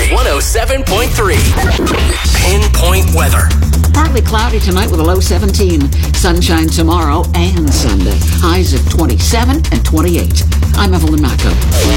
107.3. Pinpoint weather. Partly cloudy tonight with a low 17. Sunshine tomorrow and Sunday. Highs of 27 and 28. I'm Evelyn Macco.